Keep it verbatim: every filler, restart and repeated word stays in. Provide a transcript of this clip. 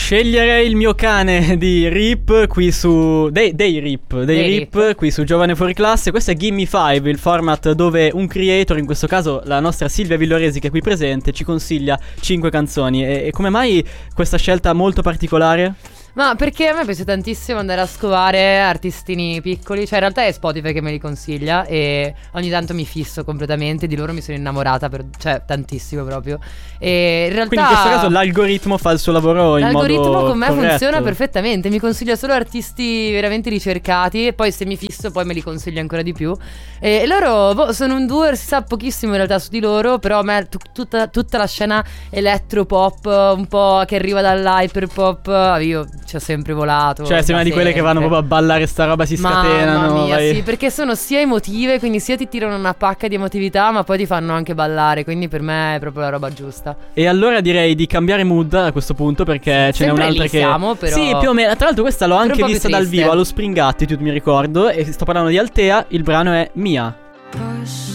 Scegliere il mio cane di Rip qui su dei, dei Rip dei, dei Rip, Rip qui su Giovane Fuori Classe. Questo è Gimme Five, il format dove un creator, in questo caso la nostra Silvia Villoresi che è qui presente, ci consiglia cinque canzoni. E, e come mai questa scelta molto particolare? Ma perché a me piace tantissimo andare a scovare artistini piccoli. Cioè in realtà è Spotify che me li consiglia e ogni tanto mi fisso completamente. Di loro mi sono innamorata per, cioè tantissimo proprio. E in realtà, quindi in questo caso l'algoritmo fa il suo lavoro in modo l'algoritmo con me corretto. funziona perfettamente. Mi consiglia solo artisti veramente ricercati. E poi se mi fisso poi me li consiglia ancora di più. E loro boh, sono un duo, si sa pochissimo in realtà su di loro. Però a me t- tutta, tutta la scena elettropop, un po' che arriva dall'hyperpop, io ci ho sempre volato. Cioè sei una di quelle che vanno proprio a ballare sta roba, si scatenano. Mamma mia, vai. sì, perché sono sia emotive, quindi sia ti tirano una pacca di emotività, ma poi ti fanno anche ballare. Quindi per me è proprio la roba giusta. E allora direi di cambiare mood a questo punto, perché sì, ce n'è un'altra che siamo, però... Sì, più o meno. Tra l'altro questa l'ho anche vista dal vivo allo Spring Attitude, mi ricordo. E sto parlando di Altea. Il brano è Mia.